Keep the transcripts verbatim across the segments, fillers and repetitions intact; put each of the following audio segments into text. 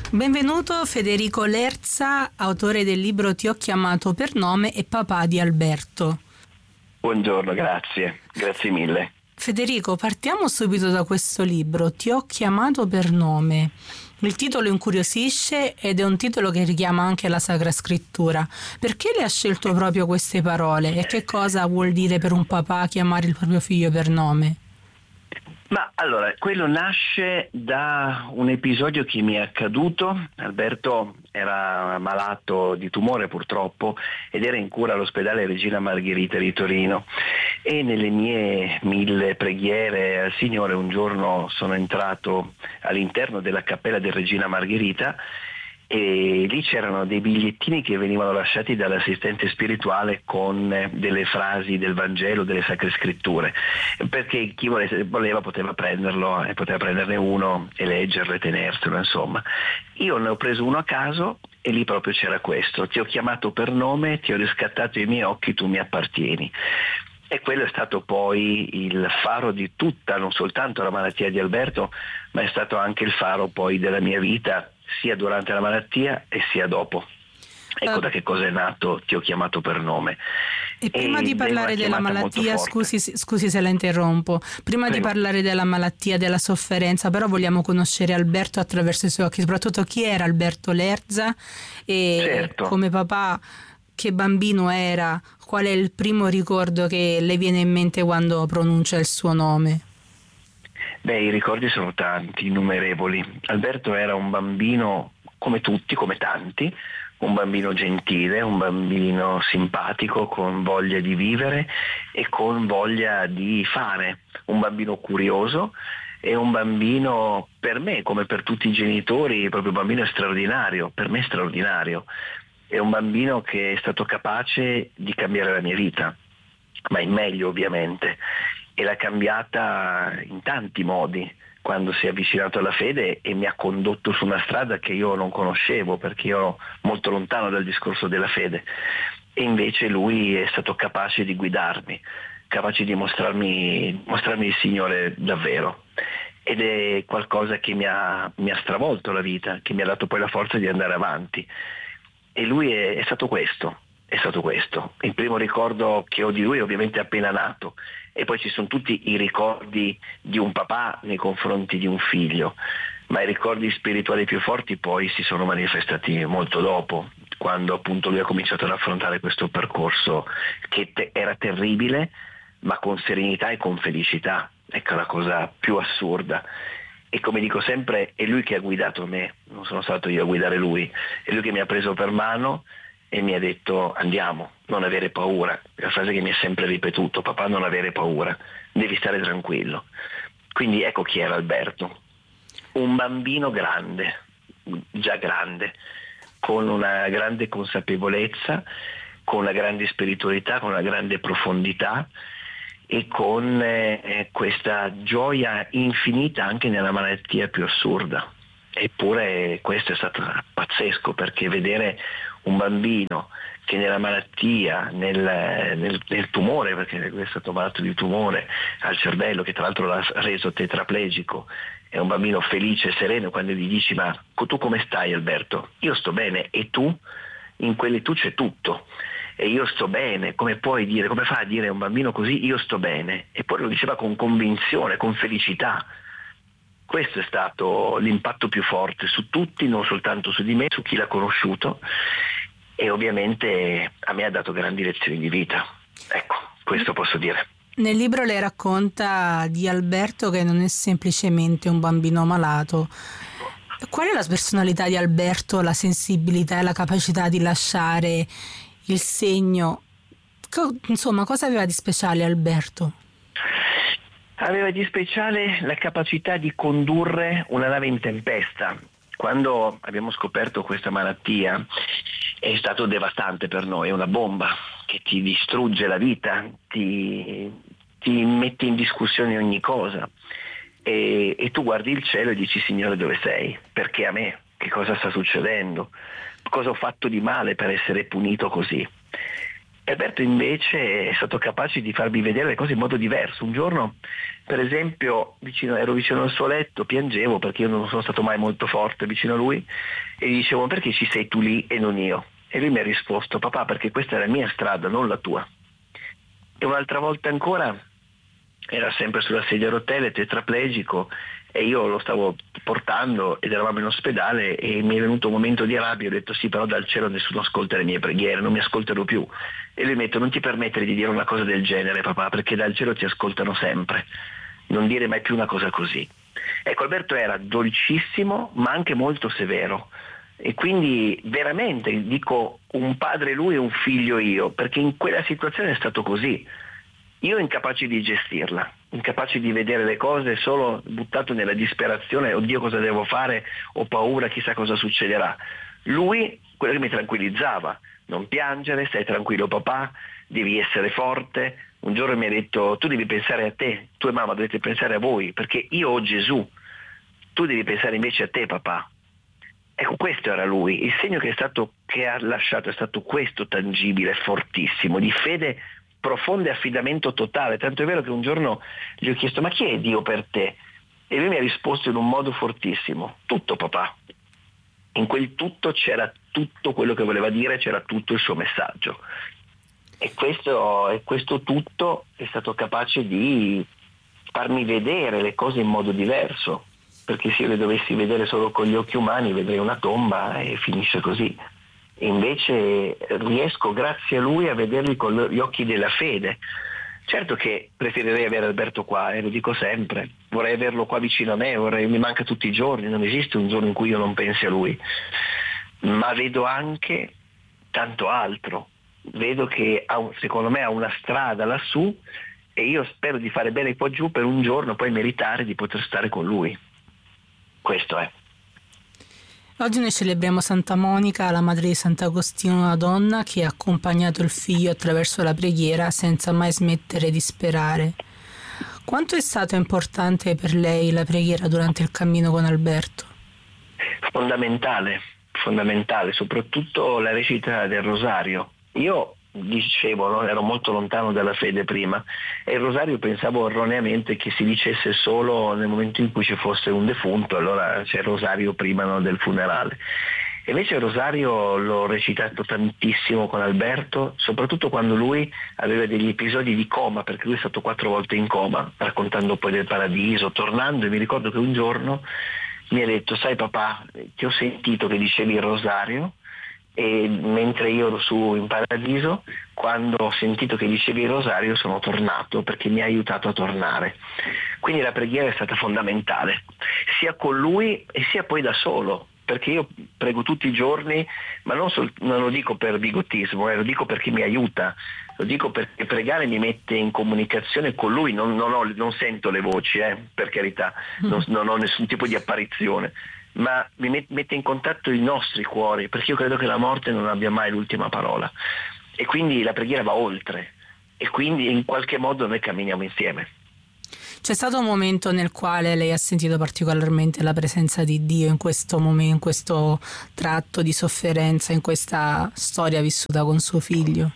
Benvenuto Federico Lerza, autore del libro Ti ho chiamato per nome e papà di Alberto. Buongiorno, grazie, grazie mille. Federico, partiamo subito da questo libro, Ti ho chiamato per nome. Il titolo incuriosisce ed è un titolo che richiama anche la Sacra Scrittura. Perché le ha scelto proprio queste parole e che cosa vuol dire per un papà chiamare il proprio figlio per nome? Ma allora, quello nasce da un episodio che mi è accaduto. Alberto era malato di tumore purtroppo ed era in cura all'ospedale Regina Margherita di Torino, e nelle mie mille preghiere al Signore un giorno sono entrato all'interno della cappella del Regina Margherita e lì c'erano dei bigliettini che venivano lasciati dall'assistente spirituale con delle frasi del Vangelo, delle Sacre Scritture, perché chi volesse, voleva poteva prenderlo e poteva prenderne uno e leggerlo e tenerselo, insomma. Io ne ho preso uno a caso e lì proprio c'era questo: ti ho chiamato per nome, ti ho riscattato i miei occhi, tu mi appartieni. E quello è stato poi il faro di tutta, non soltanto la malattia di Alberto, ma è stato anche il faro poi della mia vita, sia durante la malattia e sia dopo. Ecco uh, da che cosa è nato Ti ho chiamato per nome. E prima e di parlare della malattia, scusi, scusi se la interrompo, prima Prego. di parlare della malattia, della sofferenza, però vogliamo conoscere Alberto attraverso i suoi occhi, soprattutto chi era Alberto Lerza e certo. come papà che bambino era, qual è il primo ricordo che le viene in mente quando pronuncia il suo nome? Beh, i ricordi sono tanti, innumerevoli. Alberto era un bambino come tutti, come tanti, un bambino gentile, un bambino simpatico, con voglia di vivere e con voglia di fare, un bambino curioso e un bambino, per me, come per tutti i genitori, proprio un bambino straordinario, per me straordinario. È un bambino che è stato capace di cambiare la mia vita, ma in meglio ovviamente, e l'ha cambiata in tanti modi quando si è avvicinato alla fede e mi ha condotto su una strada che io non conoscevo, perché io ero molto lontano dal discorso della fede, e invece lui è stato capace di guidarmi, capace di mostrarmi, mostrarmi il Signore davvero, ed è qualcosa che mi ha, mi ha stravolto la vita, che mi ha dato poi la forza di andare avanti. E lui è, è stato questo, è stato questo. Il primo ricordo che ho di lui è ovviamente appena nato, e poi ci sono tutti i ricordi di un papà nei confronti di un figlio, ma i ricordi spirituali più forti poi si sono manifestati molto dopo, quando appunto lui ha cominciato ad affrontare questo percorso che te- era terribile, ma con serenità e con felicità. Ecco la cosa più assurda. E come dico sempre, è lui che ha guidato me, non sono stato io a guidare lui, è lui che mi ha preso per mano e mi ha detto: andiamo, non avere paura. È la frase che mi ha sempre ripetuto: papà, non avere paura, devi stare tranquillo. Quindi ecco chi era Alberto, un bambino grande, già grande, con una grande consapevolezza, con una grande spiritualità, con una grande profondità, e con eh, questa gioia infinita anche nella malattia più assurda. Eppure questo è stato pazzesco, perché vedere un bambino che nella malattia, nel, nel, nel tumore, perché lui è stato malato di tumore al cervello, che tra l'altro l'ha reso tetraplegico, è un bambino felice e sereno, quando gli dici: ma tu come stai, Alberto? Io sto bene. E tu? In quelle tu c'è tutto. E io sto bene, come puoi dire, come fa a dire a un bambino così io sto bene? E poi lo diceva con convinzione, con felicità. Questo è stato l'impatto più forte su tutti, non soltanto su di me, su chi l'ha conosciuto, e ovviamente a me ha dato grandi lezioni di vita. Ecco, questo posso dire. Nel libro lei racconta di Alberto che non è semplicemente un bambino malato. Qual è la personalità di Alberto, la sensibilità e la capacità di lasciare il segno? Insomma, cosa aveva di speciale Alberto? Aveva di speciale la capacità di condurre una nave in tempesta. Quando abbiamo scoperto questa malattia è stato devastante per noi, è una bomba che ti distrugge la vita, ti, ti mette in discussione ogni cosa, e, e tu guardi il cielo e dici: Signore, dove sei? Perché a me? Che cosa sta succedendo? Cosa ho fatto di male per essere punito così? Alberto invece è stato capace di farmi vedere le cose in modo diverso. Un giorno, per esempio, vicino, ero vicino al suo letto, piangevo perché io non sono stato mai molto forte vicino a lui, e gli dicevo: perché ci sei tu lì e non io? E lui mi ha risposto: papà, perché questa è la mia strada, non la tua. E un'altra volta ancora, era sempre sulla sedia a rotelle, tetraplegico, e io lo stavo portando ed eravamo in ospedale, e mi è venuto un momento di rabbia. Ho detto: sì, però dal cielo nessuno ascolta le mie preghiere, non mi ascolterò più. E lui mi ha detto: non ti permettere di dire una cosa del genere, papà, perché dal cielo ti ascoltano sempre, non dire mai più una cosa così. Ecco, Alberto era dolcissimo ma anche molto severo, e quindi veramente dico un padre lui e un figlio io, perché in quella situazione è stato così. Io incapace di gestirla, incapace di vedere le cose, solo buttato nella disperazione: oddio, cosa devo fare, ho paura, chissà cosa succederà. Lui, quello che mi tranquillizzava: non piangere, stai tranquillo papà, devi essere forte. Un giorno mi ha detto: tu devi pensare a te, tu e mamma dovete pensare a voi, perché io ho Gesù, tu devi pensare invece a te papà. Ecco, questo era lui, il segno che è stato, che ha lasciato è stato questo, tangibile, fortissimo, di fede profondo e affidamento totale. Tanto è vero che un giorno gli ho chiesto: ma chi è Dio per te? E lui mi ha risposto in un modo fortissimo: tutto papà. In quel tutto c'era tutto quello che voleva dire, c'era tutto il suo messaggio, e questo, e questo tutto è stato capace di farmi vedere le cose in modo diverso, perché se io le dovessi vedere solo con gli occhi umani vedrei una tomba e finisce così. E invece riesco, grazie a lui, a vederli con gli occhi della fede. Certo che preferirei avere Alberto qua, e lo dico sempre, vorrei averlo qua vicino a me, vorrei, mi manca tutti i giorni, non esiste un giorno in cui io non pensi a lui, ma vedo anche tanto altro, vedo che ha, secondo me ha una strada lassù, e io spero di fare bene qua giù per un giorno poi meritare di poter stare con lui. Questo è. Oggi noi celebriamo Santa Monica, la madre di Sant'Agostino, una donna che ha accompagnato il figlio attraverso la preghiera senza mai smettere di sperare. Quanto è stata importante per lei la preghiera durante il cammino con Alberto? Fondamentale, fondamentale, soprattutto la recita del rosario. Io dicevo, no, ero molto lontano dalla fede prima, e il rosario pensavo erroneamente che si dicesse solo nel momento in cui ci fosse un defunto, allora c'è il rosario prima, no, del funerale. E invece il rosario l'ho recitato tantissimo con Alberto, soprattutto quando lui aveva degli episodi di coma, perché lui è stato quattro volte in coma, raccontando poi del paradiso, tornando, e mi ricordo che un giorno mi ha detto: sai papà, ti ho sentito che dicevi il rosario, e mentre io ero su in paradiso, quando ho sentito che dicevi il rosario sono tornato, perché mi ha aiutato a tornare. Quindi la preghiera è stata fondamentale, sia con lui e sia poi da solo, perché io prego tutti i giorni, ma non, sol- non lo dico per bigottismo, eh, lo dico perché mi aiuta, lo dico perché pregare mi mette in comunicazione con lui. Non, non, ho, non sento le voci, eh, per carità, non, non ho nessun tipo di apparizione, ma mi mette in contatto i nostri cuori, perché io credo che la morte non abbia mai l'ultima parola, e quindi la preghiera va oltre, e quindi in qualche modo noi camminiamo insieme. C'è stato un momento nel quale lei ha sentito particolarmente la presenza di Dio in questo momento, in questo tratto di sofferenza, in questa storia vissuta con suo figlio?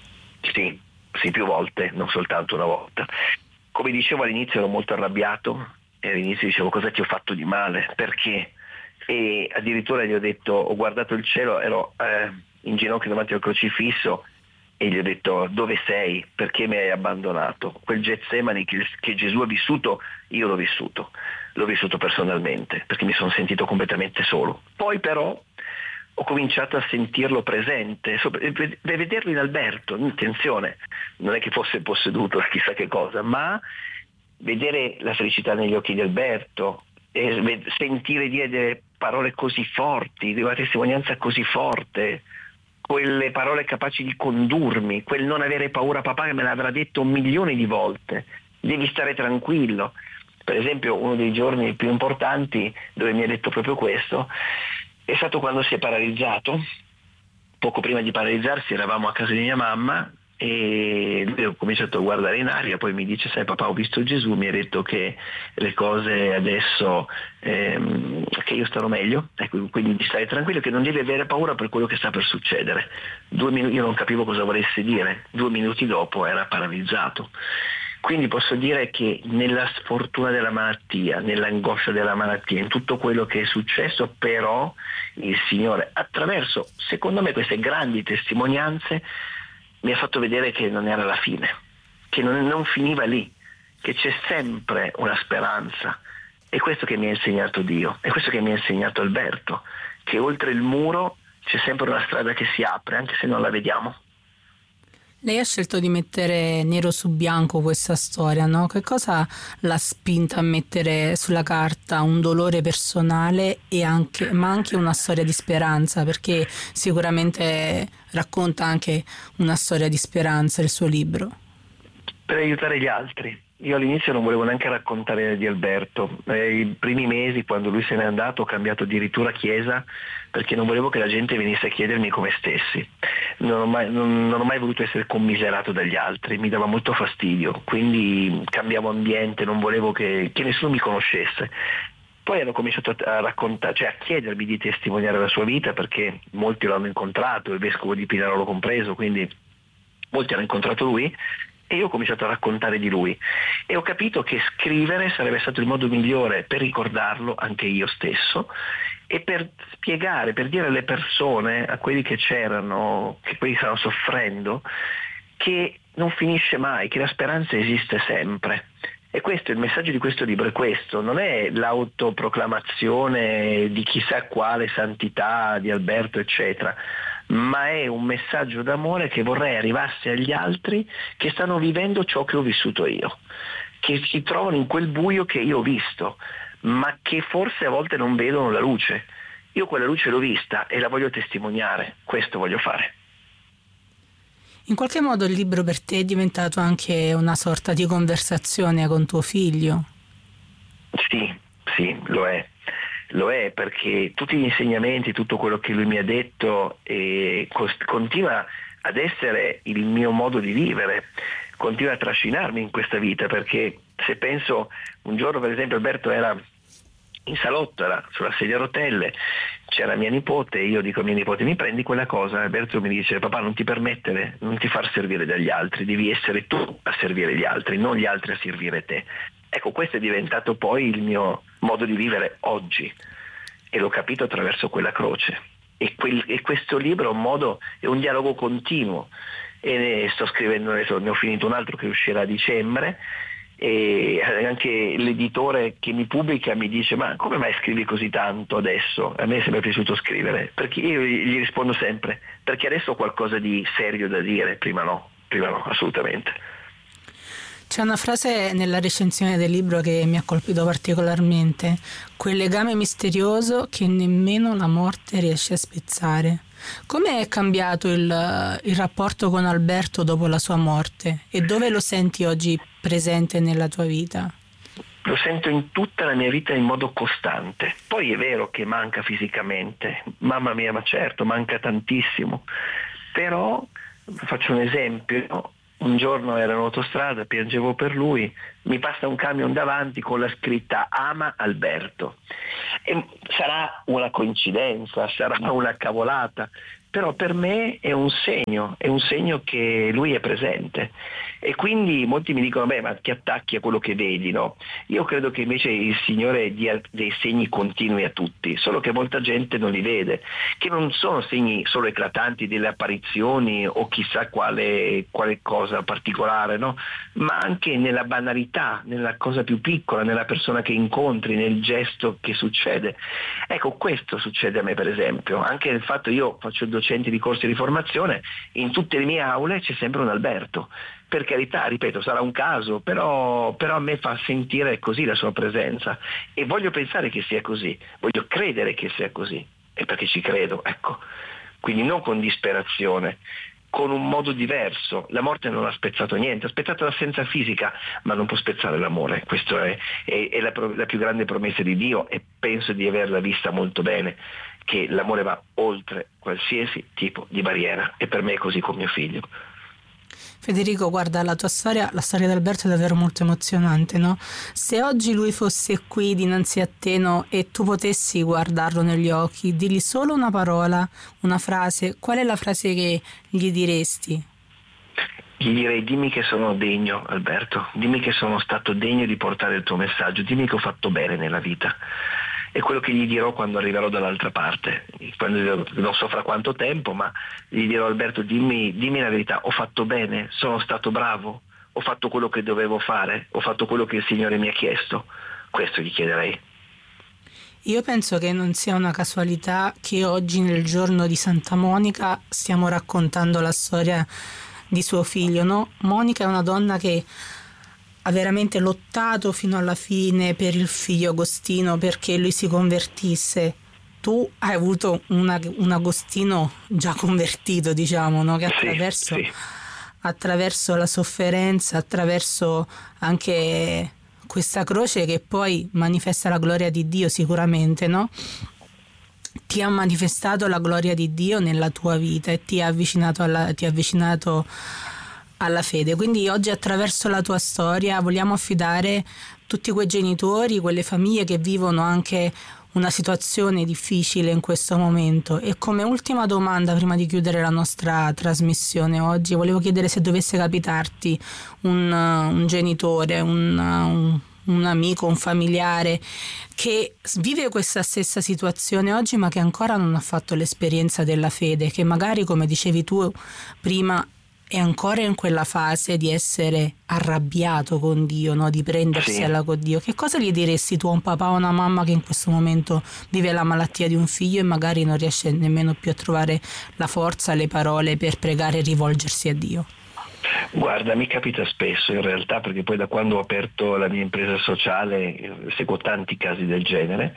Sì, sì, più volte, non soltanto una volta. Come dicevo all'inizio, ero molto arrabbiato, e all'inizio dicevo: cosa ti ho fatto di male? Perché? E addirittura gli ho detto, ho guardato il cielo, ero eh, in ginocchio davanti al crocifisso, e gli ho detto: dove sei? Perché mi hai abbandonato? Quel Getsemani che, che Gesù ha vissuto, io l'ho vissuto, l'ho vissuto personalmente, perché mi sono sentito completamente solo. Poi però ho cominciato a sentirlo presente, e vederlo in Alberto. Attenzione, non è che fosse posseduto da chissà che cosa, ma vedere la felicità negli occhi di Alberto, e sentire dire delle parole così forti, di una testimonianza così forte, quelle parole capaci di condurmi, quel non avere paura papà, che me l'avrà detto un milione di volte, devi stare tranquillo. Per esempio, uno dei giorni più importanti dove mi ha detto proprio questo è stato quando si è paralizzato. Poco prima di paralizzarsi eravamo a casa di mia mamma, e lui ho cominciato a guardare in aria, poi mi dice: sai papà, ho visto Gesù, mi ha detto che le cose adesso ehm, che io starò meglio, ecco, quindi stai tranquillo che non devi avere paura per quello che sta per succedere. Due minuti, io non capivo cosa volesse dire, due minuti dopo era paralizzato. Quindi posso dire che nella sfortuna della malattia, nell'angoscia della malattia, in tutto quello che è successo, però il Signore, attraverso, secondo me, queste grandi testimonianze, mi ha fatto vedere che non era la fine, che non, non finiva lì, che c'è sempre una speranza. È questo che mi ha insegnato Dio, è questo che mi ha insegnato Alberto, che oltre il muro c'è sempre una strada che si apre, anche se non la vediamo. Lei ha scelto di mettere nero su bianco questa storia, no? Che cosa l'ha spinta a mettere sulla carta un dolore personale e anche, ma anche una storia di speranza? Perché sicuramente racconta anche una storia di speranza il suo libro. Per aiutare gli altri. Io all'inizio non volevo neanche raccontare di Alberto. Eh, I primi mesi, quando lui se n'è andato, ho cambiato addirittura chiesa perché non volevo che la gente venisse a chiedermi come stessi. Non ho mai, non, non ho mai voluto essere commiserato dagli altri, mi dava molto fastidio, quindi cambiavo ambiente, non volevo che, che nessuno mi conoscesse. Poi hanno cominciato a raccontare, cioè a chiedermi di testimoniare la sua vita, perché molti l'hanno incontrato, il vescovo di Pinarolo compreso, quindi molti hanno incontrato lui. E io ho cominciato a raccontare di lui e ho capito che scrivere sarebbe stato il modo migliore per ricordarlo anche io stesso e per spiegare, per dire alle persone, a quelli che c'erano, che quelli stavano soffrendo, che non finisce mai, che la speranza esiste sempre. E questo, il messaggio di questo libro è questo, non è l'autoproclamazione di chissà quale santità di Alberto eccetera, ma è un messaggio d'amore che vorrei arrivasse agli altri che stanno vivendo ciò che ho vissuto io, che si trovano in quel buio che io ho visto, ma che forse a volte non vedono la luce. Io quella luce l'ho vista e la voglio testimoniare, questo voglio fare. In qualche modo il libro per te è diventato anche una sorta di conversazione con tuo figlio. Sì, sì, lo è. Lo è perché tutti gli insegnamenti, tutto quello che lui mi ha detto eh, cost- continua ad essere il mio modo di vivere, continua a trascinarmi in questa vita, perché se penso un giorno per esempio Alberto era in salotto, era sulla sedia a rotelle, c'era mia nipote, io dico a mia nipote mi prendi quella cosa, Alberto mi dice papà non ti permettere, non ti far servire dagli altri, devi essere tu a servire gli altri, non gli altri a servire te. Ecco, questo è diventato poi il mio modo di vivere oggi e l'ho capito attraverso quella croce. E, quel, e questo libro è un modo, è un dialogo continuo e ne sto scrivendo, ne ho finito un altro che uscirà a dicembre e anche l'editore che mi pubblica mi dice ma come mai scrivi così tanto adesso? A me è sempre piaciuto scrivere, perché io gli rispondo sempre perché adesso ho qualcosa di serio da dire, prima no, prima no, assolutamente. C'è una frase nella recensione del libro che mi ha colpito particolarmente, quel legame misterioso che nemmeno la morte riesce a spezzare. Come è cambiato il, il rapporto con Alberto dopo la sua morte e dove lo senti oggi presente nella tua vita? Lo sento in tutta la mia vita in modo costante. Poi è vero che manca fisicamente, mamma mia, ma certo, manca tantissimo. Però, faccio un esempio, un giorno ero in autostrada, piangevo per lui, mi passa un camion davanti con la scritta Ama Alberto. E sarà una coincidenza, sarà una cavolata, però per me è un segno, è un segno che lui è presente. E quindi molti mi dicono, beh, ma ti attacchi a quello che vedi, no? Io credo che invece il Signore dia dei segni continui a tutti, solo che molta gente non li vede, che non sono segni solo eclatanti delle apparizioni o chissà quale, quale cosa particolare, no? Ma anche nella banalità, nella cosa più piccola, nella persona che incontri, nel gesto che succede. Ecco, questo succede a me per esempio, anche nel fatto io faccio il docente di corsi di formazione, in tutte le mie aule c'è sempre un Alberto. Per carità, ripeto, sarà un caso, però, però a me fa sentire così la sua presenza e voglio pensare che sia così, voglio credere che sia così, e perché ci credo, ecco. Quindi non con disperazione, con un modo diverso. La morte non ha spezzato niente, ha spezzato l'assenza fisica, ma non può spezzare l'amore. Questa è, è, è la, la più grande promessa di Dio e penso di averla vista molto bene, che l'amore va oltre qualsiasi tipo di barriera e per me è così con mio figlio. Federico, guarda, la tua storia, la storia di Alberto è davvero molto emozionante, no? Se oggi lui fosse qui dinanzi a te, no, e tu potessi guardarlo negli occhi, digli solo una parola, una frase, qual è la frase che gli diresti? Gli direi: dimmi che sono degno, Alberto, dimmi che sono stato degno di portare il tuo messaggio, dimmi che ho fatto bene nella vita. È quello che gli dirò quando arriverò dall'altra parte, quando, non so fra quanto tempo, ma gli dirò: Alberto, dimmi, dimmi la verità, ho fatto bene, sono stato bravo, ho fatto quello che dovevo fare, ho fatto quello che il Signore mi ha chiesto. Questo gli chiederei. Io penso che non sia una casualità che oggi, nel giorno di Santa Monica, stiamo raccontando la storia di suo figlio, no? Monica è una donna che ha veramente lottato fino alla fine per il figlio Agostino, perché lui si convertisse. Tu hai avuto una, un Agostino già convertito, diciamo, no? Che attraverso, sì, sì. attraverso la sofferenza, attraverso anche questa croce che poi manifesta la gloria di Dio sicuramente, no? Ti ha manifestato la gloria di Dio nella tua vita e ti ha avvicinato alla, ti ha avvicinato alla fede. Quindi oggi, attraverso la tua storia, vogliamo affidare tutti quei genitori, quelle famiglie che vivono anche una situazione difficile in questo momento. E come ultima domanda, prima di chiudere la nostra trasmissione oggi, volevo chiedere se dovesse capitarti un, un genitore, un, un un amico, un familiare che vive questa stessa situazione oggi, ma che ancora non ha fatto l'esperienza della fede, che magari, come dicevi tu prima, è ancora in quella fase di essere arrabbiato con Dio, no? Di prendersela Sì. con Dio. Che cosa gli diresti tu a un papà o una mamma che in questo momento vive la malattia di un figlio e magari non riesce nemmeno più a trovare la forza, le parole per pregare e rivolgersi a Dio? Guarda, mi capita spesso in realtà, perché poi da quando ho aperto la mia impresa sociale eh, seguo tanti casi del genere,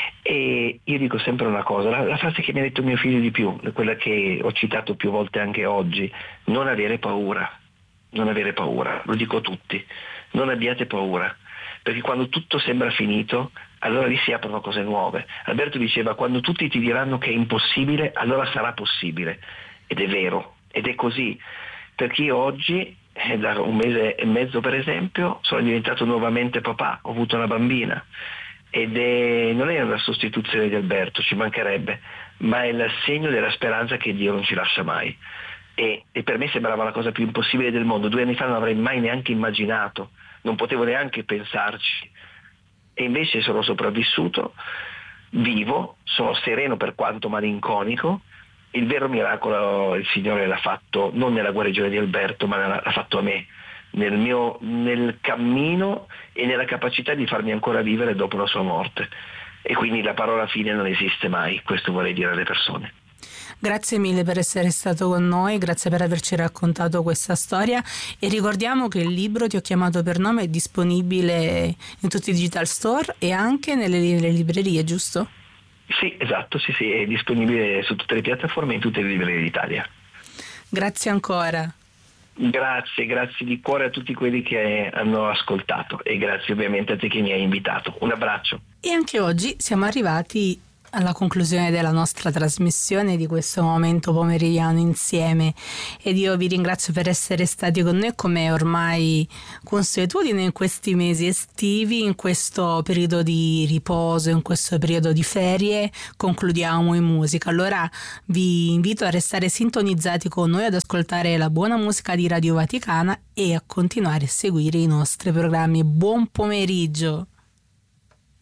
e io dico sempre una cosa, la, la frase che mi ha detto mio figlio di più, quella che ho citato più volte anche oggi: non avere paura, non avere paura, lo dico a tutti, non abbiate paura, perché quando tutto sembra finito, allora lì si aprono cose nuove. Alberto diceva: quando tutti ti diranno che è impossibile, allora sarà possibile, ed è vero, ed è così. Perché io oggi, eh, da un mese e mezzo per esempio, sono diventato nuovamente papà, ho avuto una bambina, ed è, non è una sostituzione di Alberto, ci mancherebbe, ma è il segno della speranza che Dio non ci lascia mai. E, e per me sembrava la cosa più impossibile del mondo, due anni fa non avrei mai neanche immaginato, non potevo neanche pensarci, e invece sono sopravvissuto, vivo, sono sereno per quanto malinconico. Il vero miracolo il Signore l'ha fatto non nella guarigione di Alberto, ma l'ha fatto a me, nel mio nel cammino e nella capacità di farmi ancora vivere dopo la sua morte. E quindi la parola fine non esiste mai, questo vorrei dire alle persone. Grazie mille per essere stato con noi, grazie per averci raccontato questa storia, e ricordiamo che il libro Ti ho chiamato per nome è disponibile in tutti i digital store e anche nelle, nelle librerie, giusto? Sì, esatto, sì, sì, è disponibile su tutte le piattaforme e in tutte le librerie d'Italia. Grazie ancora. Grazie, grazie di cuore a tutti quelli che hanno ascoltato, e grazie ovviamente a te che mi hai invitato. Un abbraccio. E anche oggi siamo arrivati alla conclusione della nostra trasmissione, di questo momento pomeridiano insieme, ed io vi ringrazio per essere stati con noi, come ormai consuetudine in questi mesi estivi, in questo periodo di riposo, in questo periodo di ferie. Concludiamo in musica. Allora vi invito a restare sintonizzati con noi, ad ascoltare la buona musica di Radio Vaticana e a continuare a seguire i nostri programmi. Buon pomeriggio.